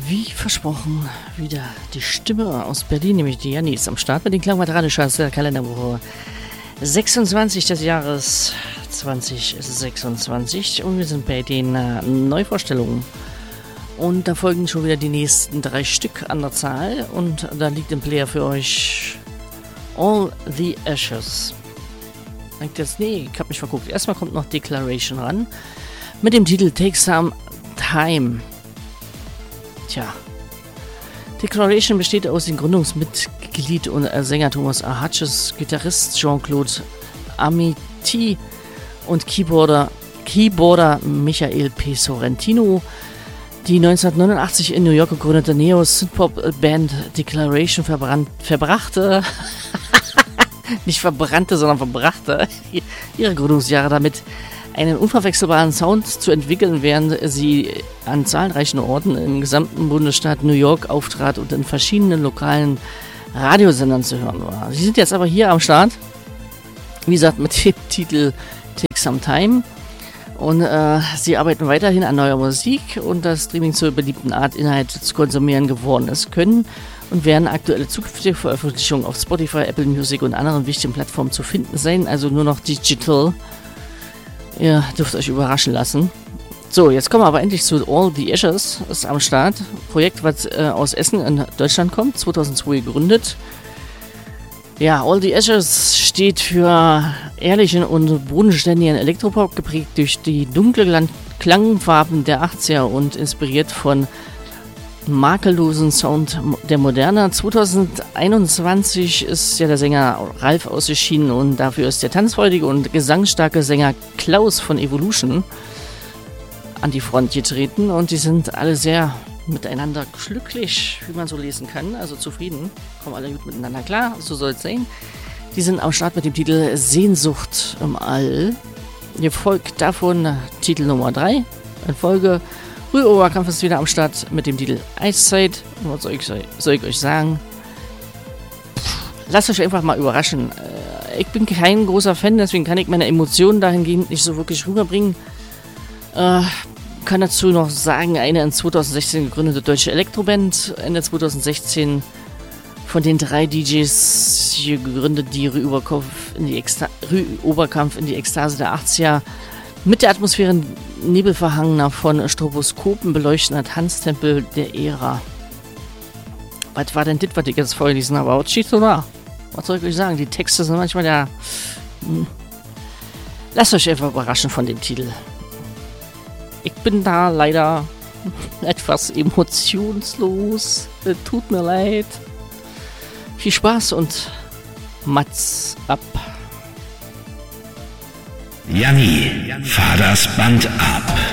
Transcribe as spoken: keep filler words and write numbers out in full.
Wie versprochen, wieder die Stimme aus Berlin, nämlich die Janni ist am Start mit den Klangwald-Radioschatz der Kalenderwoche sechsundzwanzig des Jahres zwanzig sechsundzwanzig und wir sind bei den äh, Neuvorstellungen. Und da folgen schon wieder die nächsten drei Stück an der Zahl und da liegt im Player für euch All the Ashes. Denkt jetzt, nee, ich hab mich verguckt. Erstmal kommt noch Declaration ran mit dem Titel Take Some Time. Tja, Declaration besteht aus dem Gründungsmitglied und Sänger Thomas A. Hutches, Gitarrist Jean-Claude Amity und Keyboarder, Keyboarder Michael P. Sorrentino. Die neunzehnhundertneunundachtzig in New York gegründete Neo-Synthpop-Band Declaration verbrannt, verbrachte, nicht verbrannte, sondern verbrachte ihre Gründungsjahre damit, einen unverwechselbaren Sound zu entwickeln, während sie an zahlreichen Orten im gesamten Bundesstaat New York auftrat und in verschiedenen lokalen Radiosendern zu hören war. Sie sind jetzt aber hier am Start, wie gesagt, mit dem Titel Take Some Time und äh, sie arbeiten weiterhin an neuer Musik und das Streaming zur beliebten Art, Inhalte zu konsumieren geworden ist, können und werden aktuelle zukünftige Veröffentlichungen auf Spotify, Apple Music und anderen wichtigen Plattformen zu finden sein, also nur noch digital. Ihr dürft euch überraschen lassen. So, jetzt kommen wir aber endlich zu All the Ashes, ist am Start. Projekt, was äh, aus Essen in Deutschland kommt, zweitausendzwei gegründet. Ja, All the Ashes steht für ehrlichen und bodenständigen Elektropop, geprägt durch die dunklen Klangfarben der achtziger und inspiriert von makellosen Sound der Moderne. zweitausendeinundzwanzig ist ja der Sänger Ralf ausgeschieden und dafür ist der tanzfreudige und gesangsstarke Sänger Klaus von Evolution an die Front getreten und die sind alle sehr miteinander glücklich, wie man so lesen kann, also zufrieden, kommen alle gut miteinander klar, so soll es sein. Die sind am Start mit dem Titel Sehnsucht im All. Gefolgt davon Titel Nummer drei in Folge. Rühroberkampf ist wieder am Start mit dem Titel Eiszeit. Was soll ich, soll ich euch sagen? Lasst euch einfach mal überraschen. Ich bin kein großer Fan, deswegen kann ich meine Emotionen dahingehend nicht so wirklich rüberbringen. Äh, kann dazu noch sagen, eine in zweitausendsechzehn gegründete deutsche Elektroband, Ende zweitausendsechzehn von den drei D Js hier gegründet, die Rühroberkampf in die, Eksta- Rühroberkampf in die Ekstase der achtziger mit der Atmosphäre nebelverhangener von Stroboskopen beleuchtender Tanztempel der Ära. Was war denn das, was ich jetzt vorgelesen habe? Was steht so da? Was soll ich euch sagen? Die Texte sind manchmal ja... Hm. Lasst euch einfach überraschen von dem Titel. Ich bin da leider etwas emotionslos. Tut mir leid. Viel Spaß und Mats ab. Janni, fahr das Band ab.